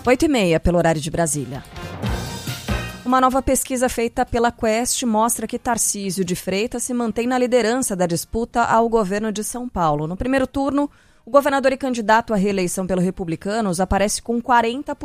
8h30 pelo horário de Brasília. Uma nova pesquisa feita pela Quest mostra que Tarcísio de Freitas se mantém na liderança da disputa ao governo de São Paulo. No primeiro turno, o governador e candidato à reeleição pelo Republicanos aparece com 40%